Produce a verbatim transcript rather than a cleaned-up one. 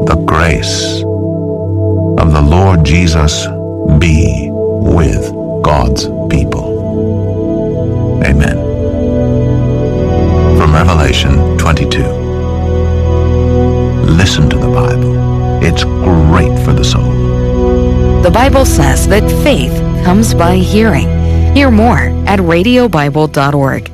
the grace of the Lord Jesus be with God's people. Amen. From Revelation twenty-two. Listen to the Bible. It's great for the soul. The Bible says that faith comes by hearing. Hear more at radio bible dot org.